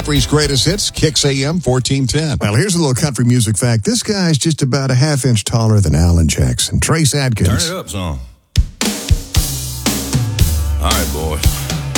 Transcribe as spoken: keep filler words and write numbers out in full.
Country's greatest hits, Kicks A M fourteen ten. Well, here's a little country music fact. This guy's just about a half inch taller than Alan Jackson. Trace Adkins. Turn it up, son. All right, boys.